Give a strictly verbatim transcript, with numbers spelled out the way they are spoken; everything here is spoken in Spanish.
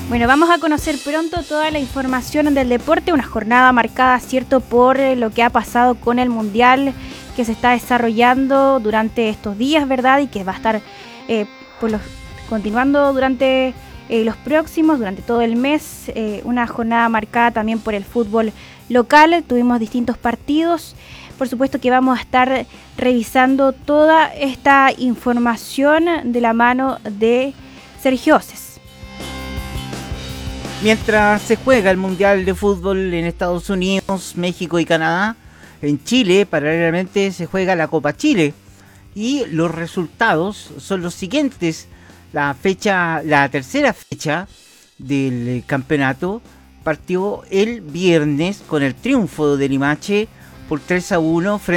Bueno, vamos a conocer pronto toda la información del deporte, una jornada marcada, cierto, por lo que ha pasado con el Mundial que se está desarrollando durante estos días, ¿verdad? Y que va a estar eh, por los, continuando durante eh, los próximos, durante todo el mes, eh, una jornada marcada también por el fútbol local. Tuvimos distintos partidos. Por supuesto que vamos a estar revisando toda esta información de la mano de Sergio Oces. Mientras se juega el Mundial de Fútbol en Estados Unidos, México y Canadá, en Chile paralelamente se juega la Copa Chile y los resultados son los siguientes. La fecha, la tercera fecha del campeonato partió el viernes con el triunfo de Limache por tres a uno frente